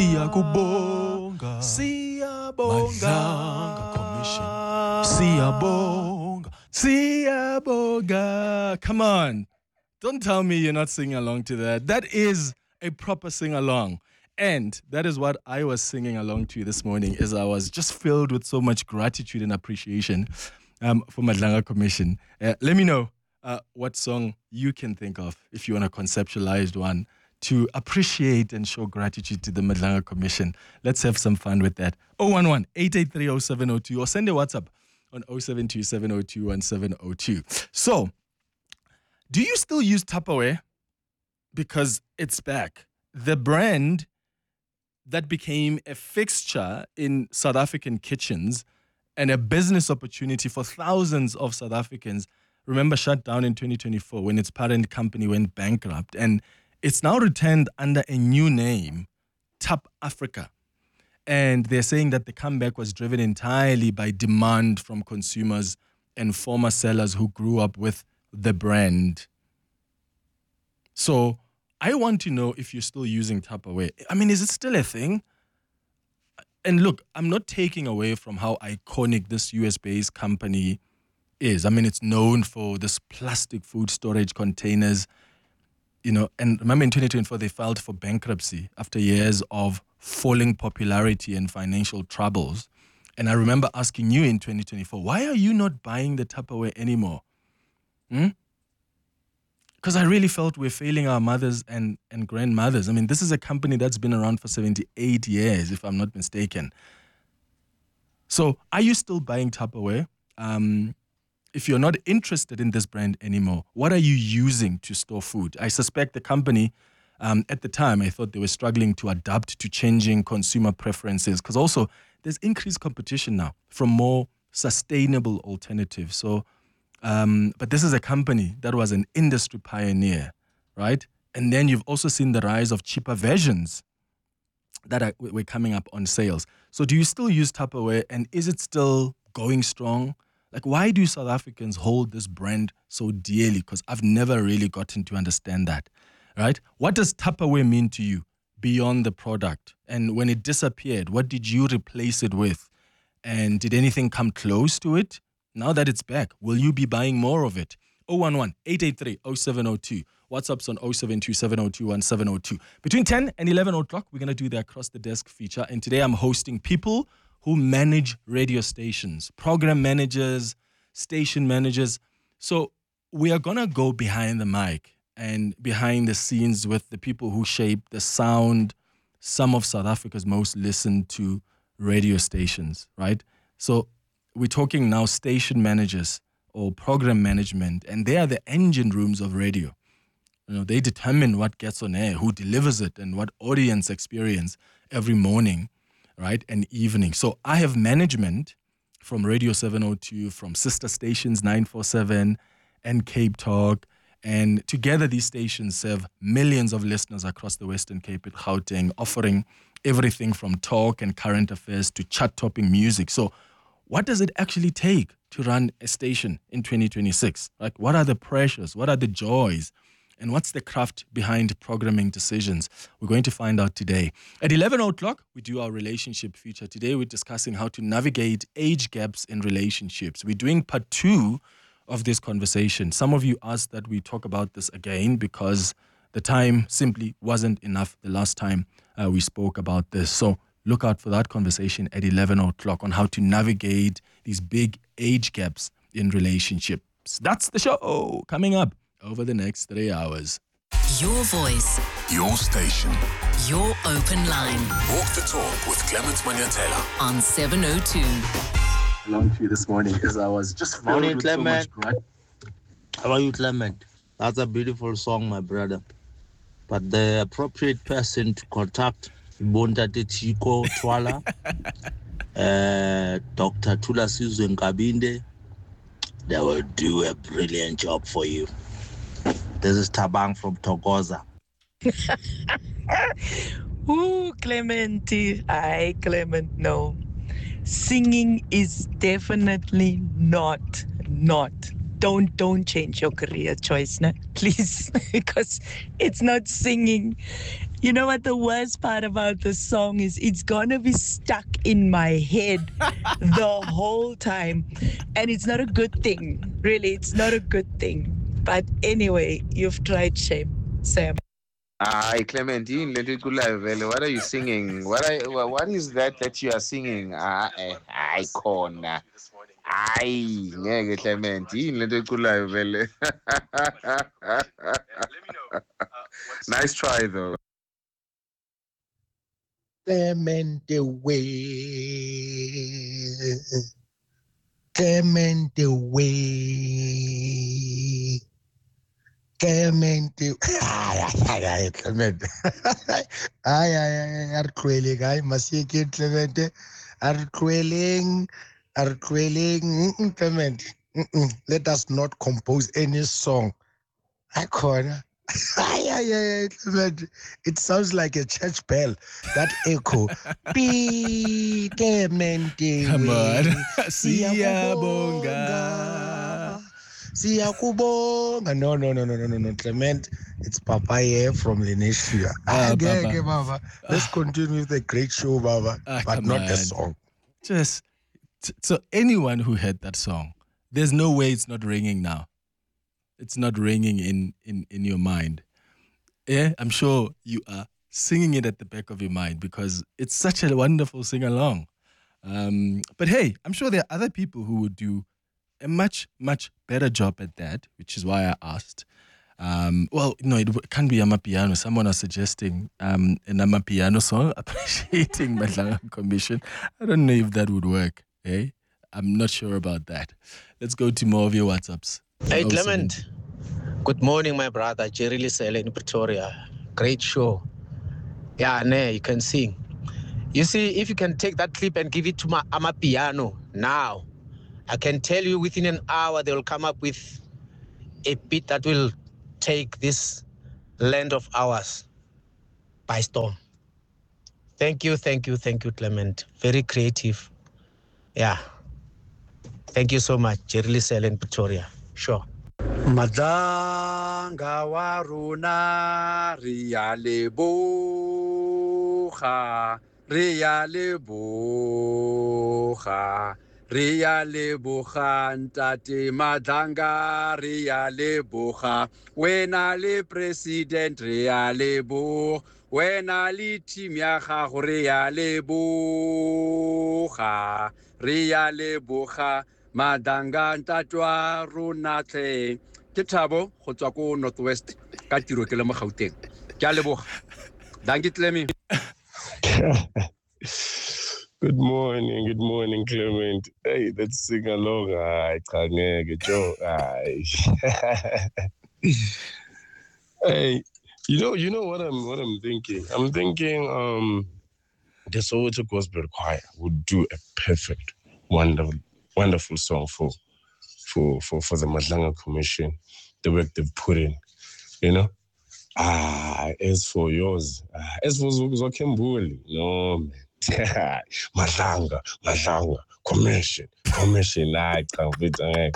Siyabonga. Madlanga Commission. Siyabonga. Come on. Don't tell me you're not singing along to that. That is a proper sing-along. And that is what I was singing along to this morning, as I was just filled with so much gratitude and appreciation for Madlanga Commission. Let me know what song you can think of, if you want a conceptualized one, to appreciate and show gratitude to the Madlanga Commission. Let's have some fun with that. 011-883-0702 or send a WhatsApp on 072-702-1702. So, do you still use Tupperware? Because it's back. The brand that became a fixture in South African kitchens and a business opportunity for thousands of South Africans, remember, shut down in 2024 when its parent company went bankrupt. And it's now returned under a new name, Tap Africa. And they're saying that the comeback was driven entirely by demand from consumers and former sellers who grew up with the brand. So I want to know if you're still using Tupperware. I mean, is it still a thing? And look, I'm not taking away from how iconic this US-based company is. I mean, it's known for this plastic food storage containers, you know, and remember in 2024, they filed for bankruptcy after years of falling popularity and financial troubles. And I remember asking you in 2024, why are you not buying the Tupperware anymore? Because I really felt we're failing our mothers and grandmothers. I mean, this is a company that's been around for 78 years, if I'm not mistaken. So are you still buying Tupperware? If you're not interested in this brand anymore, what are you using to store food? I suspect the company, at the time, I thought they were struggling to adapt to changing consumer preferences, because also there's increased competition now from more sustainable alternatives. So, but this is a company that was an industry pioneer, right? And then you've also seen the rise of cheaper versions that were coming up on sales. So do you still use Tupperware, and is it still going strong? Like, why do South Africans hold this brand so dearly? Because I've never really gotten to understand that, right? What does Tupperware mean to you beyond the product? And when it disappeared, what did you replace it with? And did anything come close to it? Now that it's back, will you be buying more of it? 011-883-0702. WhatsApp's on 072-702-1702. Between 10 and 11 o'clock, we're going to do the Across the Desk feature. And today I'm hosting people who manage radio stations, program managers, station managers. So we are going to go behind the mic and behind the scenes with the people who shape the sound, some of South Africa's most listened to radio stations, right? So we're talking now station managers or program management, and they are the engine rooms of radio. You know, they determine what gets on air, who delivers it, and what audience experience every morning, right, and evening. So I have management from Radio 702, from sister stations 947 and Cape Talk, and together these stations serve millions of listeners across the Western Cape and Gauteng, offering everything from talk and current affairs to chart-topping music. So what does it actually take to run a station in 2026? Like, what are the pressures? What are the joys? And what's the craft behind programming decisions? We're going to find out today. At 11 o'clock, we do our relationship feature. Today, we're discussing how to navigate age gaps in relationships. We're doing part 2 of this conversation. Some of you asked that we talk about this again because the time simply wasn't enough the last time we spoke about this. So look out for that conversation at 11 o'clock on how to navigate these big age gaps in relationships. That's the show coming up over the next 3 hours. Your voice. Your station. Your open line. Walk the talk with Clement Manyatela on 702. Along to you this morning as I was just filled Morning, with Clement. so much gratitude. How are you, Clement? That's a beautiful song, my brother. But the appropriate person to contact, Bontate Chico Twala, Dr. Tula Sizwe Nkabinde, they will do a brilliant job for you. This is Tabang from Togoza. Ooh, Clementi. Aye, Clement, no. Singing is definitely not. Don't change your career choice, no? Please, because it's not singing. You know what the worst part about this song is? It's gonna be stuck in my head the whole time. And it's not a good thing. Really, it's not a good thing. But anyway, you've tried, Sam. Hi, Clement. What are you singing? What is that you are singing? Icon. Ay, ngeke Clement. Yini lento eculayo vele? Nice try though. Clemente way. Clemente way. Clemente. Ay, Clemente. Ay, arqueling. Ay, masiki Clemente. Arqueling. Clemente. Let us not compose any song. I corner. Clemente. It sounds like a church bell. That echo. Be Clemente. Come on. Siyabonga. Siyakubonga. No, Clement. It's Papa here from Lenesia. Okay, Baba. Let's continue with the great show, Baba. But not the song. So anyone who heard that song, there's no way it's not ringing now. It's not ringing in your mind. Yeah, I'm sure you are singing it at the back of your mind because it's such a wonderful sing-along. But hey, I'm sure there are other people who would do a much, much better job at that, which is why I asked. Well, no, it can't be Amapiano. Someone was suggesting an Amapiano song appreciating Madlanga Commission. I don't know if that would work. Eh? I'm not sure about that. Let's go to more of your WhatsApps. Hey, Clement. Good morning, my brother. Jerry Lisele in Pretoria. Great show. Yeah, you can sing. You see, if you can take that clip and give it to my Amapiano now, I can tell you within an hour they will come up with a beat that will take this land of ours by storm. Thank you, Clement. Very creative. Yeah. Thank you so much, Jerry Lisele in Pretoria. Sure. Madlanga wa rona ria leboga ntate Madlanga ria leboga wena le president ria leboga wena le team ya gago ria leboga Madanga ntatwa rona tle ke Thabo go tswa ko Northwest ka tiro ke le mo Gauteng ke a leboga danke Clemi. Good morning, Clement. Hey, let's sing along. Joe. Hey, you know what I'm thinking? I'm thinking the Soweto Gospel Choir would do a perfect, wonderful song for the Madlanga Commission, the work they've put in, you know. As for yours, as for Zokembuli, no man. Madlanga, commission. I can't wait.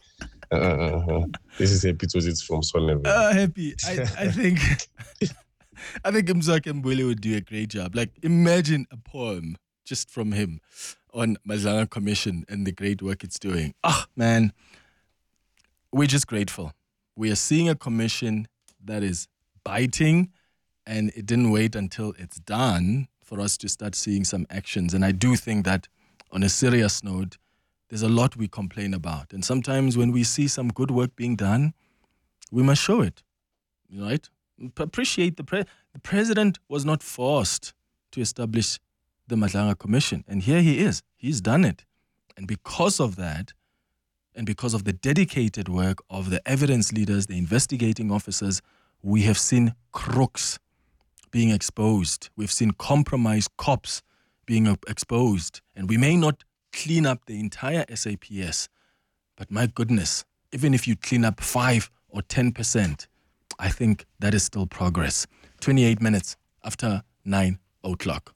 This is Happy because it's from Swanever. Happy. I think Mzwakhe Mbuli would do a great job. Like, imagine a poem just from him on Madlanga Commission and the great work it's doing. Man, we're just grateful. We are seeing a commission that is biting, and it didn't wait until it's done for us to start seeing some actions. And I do think that on a serious note, there's a lot we complain about. And sometimes when we see some good work being done, we must show it, right? Appreciate the president was not forced to establish the Madlanga Commission. And here he is. He's done it. And because of that, and because of the dedicated work of the evidence leaders, the investigating officers, we have seen crooks being exposed. We've seen compromised cops being exposed. And we may not clean up the entire SAPS, but my goodness, even if you clean up 5 or 10%, I think that is still progress. 28 minutes after 9 o'clock.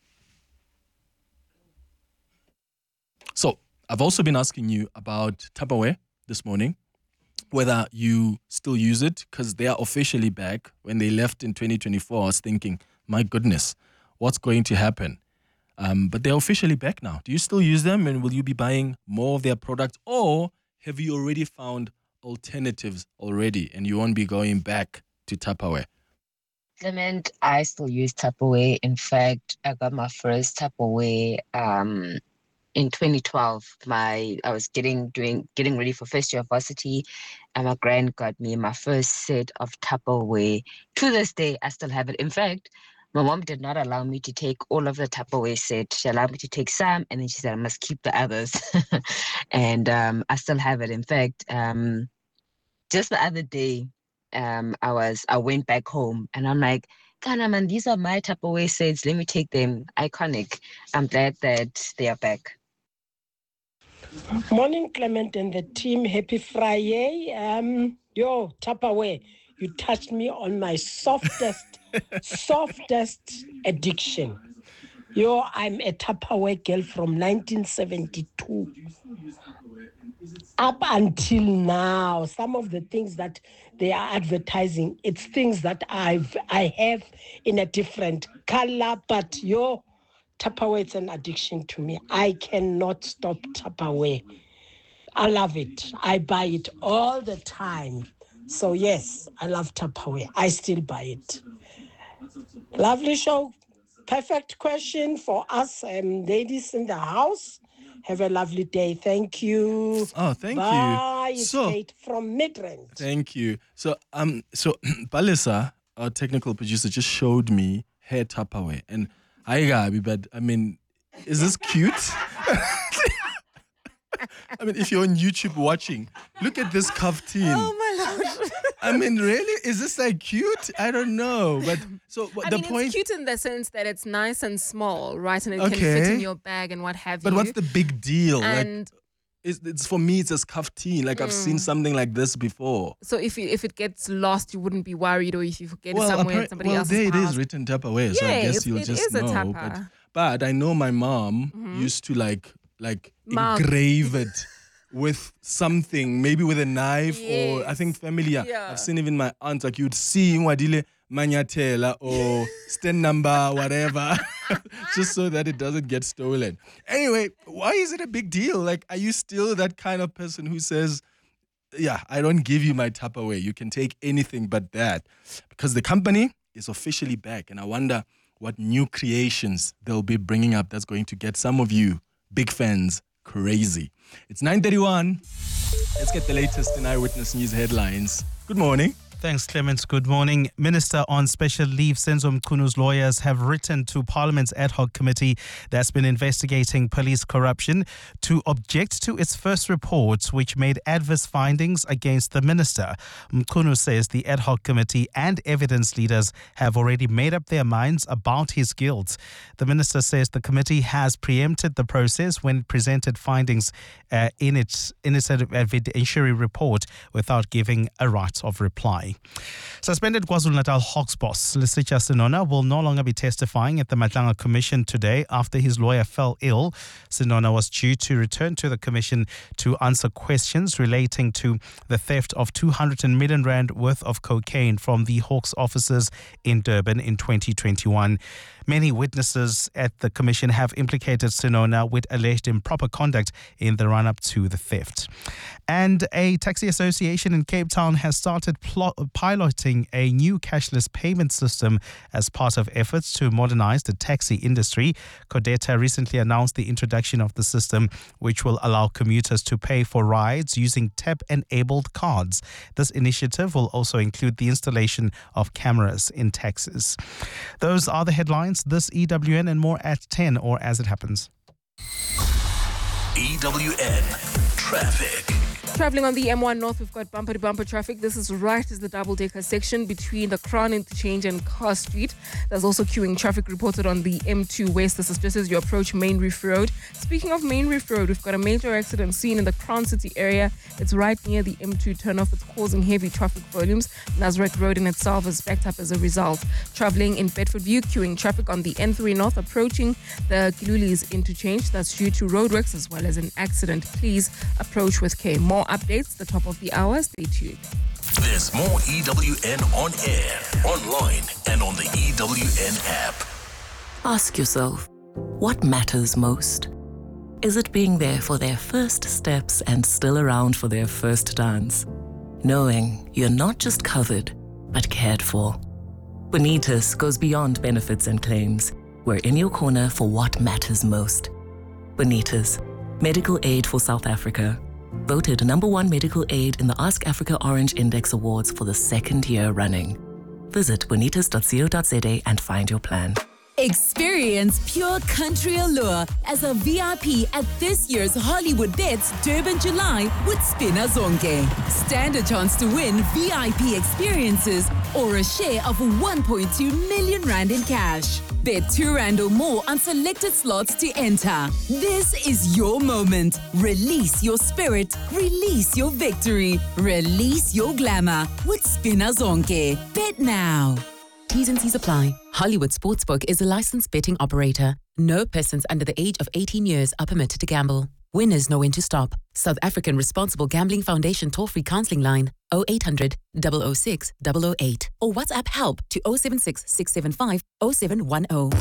So I've also been asking you about Tupperware this morning, whether you still use it, because they are officially back. When they left in 2024, I was thinking, my goodness, what's going to happen? But they're officially back now. Do you still use them, and will you be buying more of their products, or have you already found alternatives already and you won't be going back to Tupperware? Clement, I still use Tupperware. In fact, I got my first Tupperware in 2012. I was getting ready for first year of varsity, and my grand got me my first set of Tupperware. To this day, I still have it. In fact, my mom did not allow me to take all of the Tupperware set. She allowed me to take some, and then she said I must keep the others. And I still have it. In fact, just the other day, I went back home, and I'm like, Kana man, these are my Tupperware sets. Let me take them. Iconic. I'm glad that they are back. Morning, Clement and the team. Happy Friday. Tupperware, you touched me on my softest addiction. I'm a Tupperware girl from 1972. Up until now, some of the things that they are advertising, it's things that I have in a different color, but Tupperware, it's an addiction to me. I cannot stop Tupperware. I love it. I buy it all the time. So yes, I love Tupperware. I still buy it. Lovely show. Perfect question for us ladies in the house. Have a lovely day. Thank you. Oh, thank Bye. you. It's Kate from Midrand. Thank you. So Balisa, our technical producer, just showed me her Tupperware, and but I mean, is this cute? I mean, if you're on YouTube watching, look at this kaftan. Oh my Lord. I mean, really? Is this like cute? I don't know. But so the point. It's cute in the sense that it's nice and small, right? And it can fit in your bag and what have you. But what's the big deal? And it's for me, it's a kaftan. Like I've seen something like this before. So if it gets lost, you wouldn't be worried, or if you forget it somewhere in somebody else's there house. it is written Tupperware, so I guess you'll just know. It is a Tupper. But I know my mom used to like engrave it with something, maybe with a knife or I think familiar. Yeah. I've seen even my aunt, like you'd see Nwadile Manyatela or stand number, whatever, just so that it doesn't get stolen. Anyway, why is it a big deal? Like, are you still that kind of person who says, yeah, I don't give you my Tupperware. You can take anything but that? Because the company is officially back, and I wonder what new creations they'll be bringing up that's going to get some of you big fans crazy. It's 9:31. Let's get the latest in Eyewitness News headlines. Good morning. Thanks, Clement. Good morning. Minister on special leave, Senzo Mkunu's lawyers have written to Parliament's ad hoc committee that's been investigating police corruption to object to its first report, which made adverse findings against the minister. Mkunu says the ad hoc committee and evidence leaders have already made up their minds about his guilt. The minister says the committee has preempted the process when it presented findings in its evidentiary report without giving a right of reply. Suspended KwaZulu-Natal Hawks boss Lesitsha Sinona will no longer be testifying at the Matlanga Commission today after his lawyer fell ill. Sinona was due to return to the commission to answer questions relating to the theft of 200 million rand worth of cocaine from the Hawks offices in Durban in 2021. Many witnesses at the commission have implicated Sinona with alleged improper conduct in the run-up to the theft. And a taxi association in Cape Town has started piloting a new cashless payment system as part of efforts to modernize the taxi industry. Codeta recently announced the introduction of the system, which will allow commuters to pay for rides using tap-enabled cards. This initiative will also include the installation of cameras in taxis. Those are the headlines. This EWN and more at 10 or as it happens. EWN Traffic. Traveling on the M1 North, we've got bumper-to-bumper traffic. This is right as the double-decker section between the Crown Interchange and Carr Street. There's also queuing traffic reported on the M2 West. This is just as you approach Main Reef Road. Speaking of Main Reef Road, we've got a major accident seen in the Crown City area. It's right near the M2 turnoff. It's causing heavy traffic volumes. Nazareth Road in itself is backed up as a result. Traveling in Bedford View, queuing traffic on the N3 North, approaching the Kilulis Interchange. That's due to roadworks as well as an accident. Please approach with care. More updates, the top of the hour. Stay tuned. There's more EWN on air, online, and on the EWN app. Ask yourself, what matters most? Is it being there for their first steps and still around for their first dance? Knowing you're not just covered, but cared for. Bonitas goes beyond benefits and claims. We're in your corner for what matters most. Bonitas, medical aid for South Africa. Voted #1 medical aid in the Ask Africa Orange Index Awards for the 2nd year running. Visit bonitas.co.za and find your plan. Experience pure country allure as a VIP at this year's Hollywood Bets Durban July with Spina Zonke. Stand a chance to win VIP experiences or a share of 1.2 million rand in cash. Bet R2 or more on selected slots to enter. This is your moment. Release your spirit, release your victory, release your glamour with Spina Zonke. Bet now. T's and C's apply. Hollywood Sportsbook is a licensed betting operator. No persons under the age of 18 years are permitted to gamble. Winners know when to stop. South African Responsible Gambling Foundation toll-free counseling line 0800 006 008 or WhatsApp help to 076 675 0710.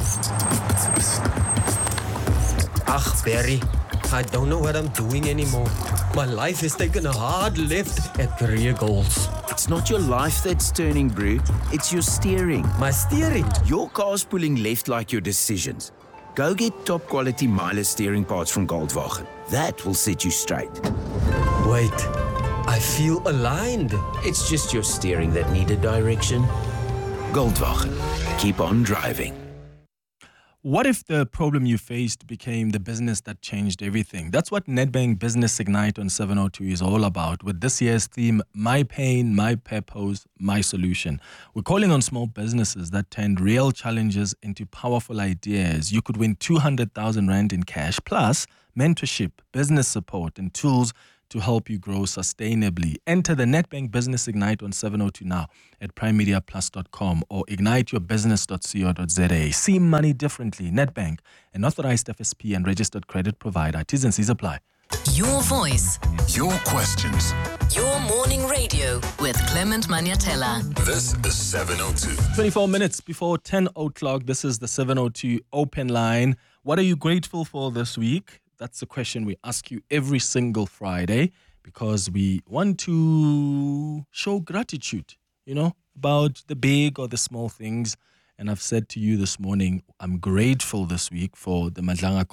Ach, Barry, I don't know what I'm doing anymore. My life has taken a hard left at career goals. It's not your life that's turning, bro. It's your steering. My steering? Your car's pulling left like your decisions. Go get top quality Miele steering parts from Goldwagen. That will set you straight. Wait, I feel aligned. It's just your steering that needed direction. Goldwagen. Keep on driving. What if the problem you faced became the business that changed everything? That's what Nedbank Business Ignite on 702 is all about, with this year's theme, My Pain, My Purpose, My Solution. We're calling on small businesses that turned real challenges into powerful ideas. You could win 200,000 Rand in cash, plus mentorship, business support, and tools to help you grow sustainably. Enter the Nedbank Business Ignite on 702 now at primemediaplus.com or igniteyourbusiness.co.za. See money differently. Nedbank, an authorized FSP and registered credit provider. T's and C's apply. Your voice. Your questions. Your morning radio with Clement Maniatella. This is 702. 24 minutes before 10 o'clock. This is the 702 open line. What are you grateful for this week? That's the question we ask you every single Friday because we want to show gratitude, about the big or the small things. And I've said to you this morning, I'm grateful this week for the Madlanga